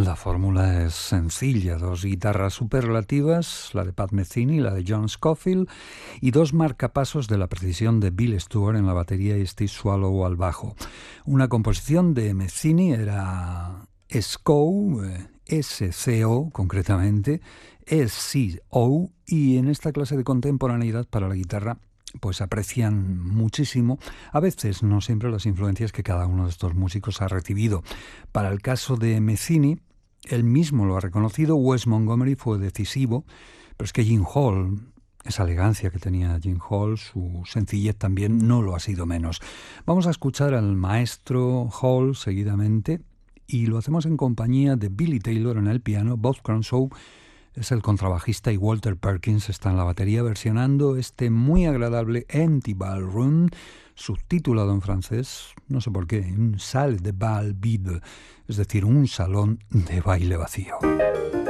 La fórmula es sencilla, dos guitarras superlativas, la de Pat Metheny y la de John Scofield, y dos marcapasos de la precisión de Bill Stewart en la batería y Steve Swallow al bajo. Una composición de Metheny era SCO, SCO concretamente, SCO, y en esta clase de contemporaneidad para la guitarra pues aprecian muchísimo, a veces no siempre, las influencias que cada uno de estos músicos ha recibido. Para el caso de Metheny, él mismo lo ha reconocido, Wes Montgomery fue decisivo, pero es que Gene Hall, esa elegancia que tenía Gene Hall, su sencillez también no lo ha sido menos. Vamos a escuchar al maestro Hall seguidamente, y lo hacemos en compañía de Billy Taylor en el piano, Bob Crusoe es el contrabajista y Walter Perkins está en la batería versionando este muy agradable Empty Ballroom, subtitulado en francés, no sé por qué, un salle de bal vide, es decir, un salón de baile vacío.